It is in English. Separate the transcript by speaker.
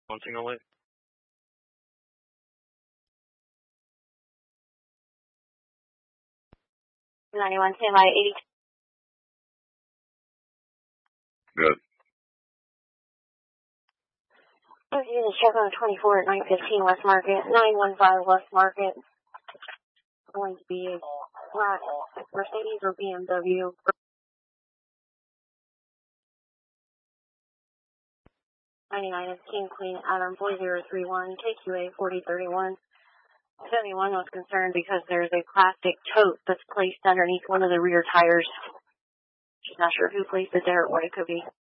Speaker 1: One single light.
Speaker 2: 91, stand by 80.
Speaker 1: Good.
Speaker 2: Unit check on 24 at 915 West Market, 915 West Market. Going to be a black Mercedes or BMW. 99 is King Queen Adam 4031, KQA 4031. 71 was concerned because there's a plastic tote that's placed underneath one of the rear tires. She's not sure who placed it there or what it could be.